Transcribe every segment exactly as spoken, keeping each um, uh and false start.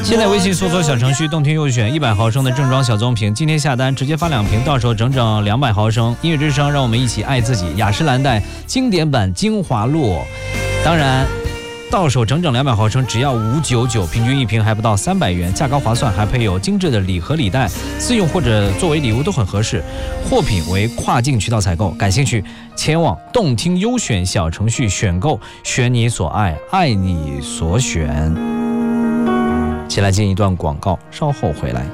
现在微信搜索小程序动听优选一百毫升的正装小棕瓶，今天下单直接发两瓶，到手整整两百毫升。音乐之声，让我们一起爱自己。雅诗兰黛经典版精华露，当然到手整整两百毫升，只要五百九十九，平均一瓶还不到三百元，价高划算，还配有精致的礼盒礼袋，自用或者作为礼物都很合适。货品为跨境渠道采购，感兴趣前往动听优选小程序选购，选你所爱，爱你所选。先来进一段广告，稍后回来。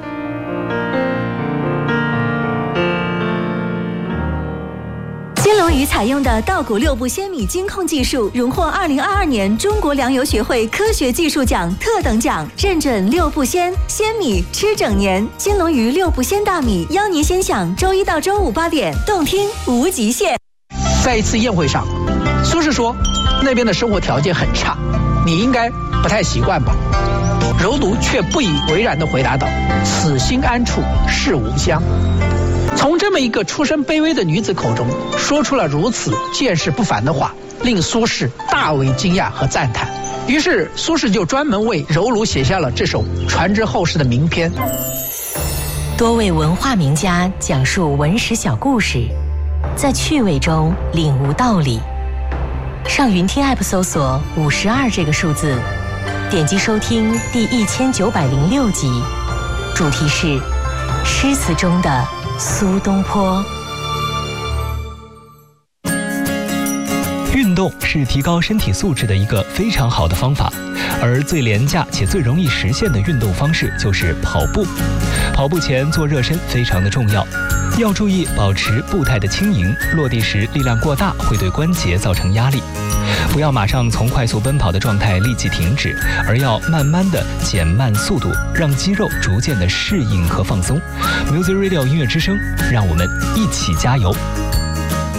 金龙鱼采用的稻谷六步鲜米精控技术，荣获二零二二年中国粮油学会科学技术奖特等奖，认准六步鲜，鲜米吃整年。金龙鱼六步鲜大米，邀您先享周一到周五八点，动听无极限。 在一次宴会上，苏轼说，那边的生活条件很差，你应该不太习惯吧？柔奴却不以为然地回答道：“此心安处是吾乡。”从这么一个出身卑微的女子口中说出了如此见识不凡的话，令苏轼大为惊讶和赞叹。于是苏轼就专门为柔奴写下了这首传之后世的名篇。 多位文化名家讲述文史小故事，在趣味中领悟道理。上云听 App 搜索五十二这个数字，点击收听第一千九百零六集，主题是诗词中的苏东坡。 运动是提高身体素质的一个非常好的方法，而最廉价且最容易实现的运动方式就是跑步。跑步前做热身非常的重要，要注意保持步态的轻盈，落地时力量过大会对关节造成压力。不要马上从快速奔跑的状态立即停止，而要慢慢的减慢速度，让肌肉逐渐的适应和放松。Music Radio 音乐之声，让我们一起加油。